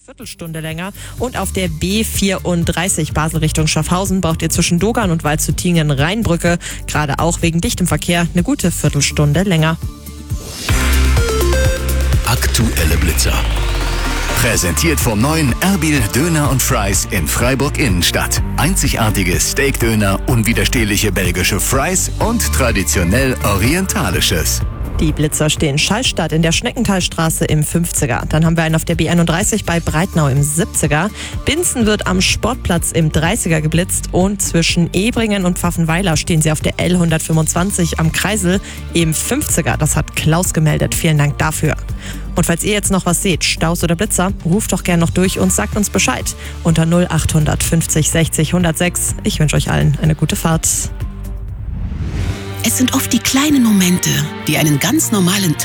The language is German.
Viertelstunde länger. Und auf der B34 Basel Richtung Schaffhausen braucht ihr zwischen Dogern und Waldshutingen-Rheinbrücke gerade auch wegen dichtem Verkehr eine gute Viertelstunde länger. Aktuelle Blitzer. Präsentiert vom neuen Erbil Döner und Fries in Freiburg Innenstadt. Einzigartige Steakdöner, unwiderstehliche belgische Fries und traditionell orientalisches. Die Blitzer stehen Schallstadt in der Schneckenthalstraße im 50er. Dann haben wir einen auf der B31 bei Breitnau im 70er. Binzen wird am Sportplatz im 30er geblitzt und zwischen Ebringen und Pfaffenweiler stehen sie auf der L125 am Kreisel im 50er. Das hat Klaus gemeldet. Vielen Dank dafür. Und falls ihr jetzt noch was seht, Staus oder Blitzer, ruft doch gern noch durch und sagt uns Bescheid. Unter 0800 50 60 106. Ich wünsche euch allen eine gute Fahrt. Es sind oft die kleinen Momente, die einen ganz normalen